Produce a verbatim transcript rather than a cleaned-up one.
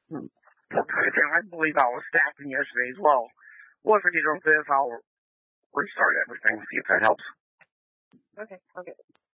Hmm. I believe I was stacking yesterday as well. Once I get over this, I'll restart everything, see if that helps. Okay, okay.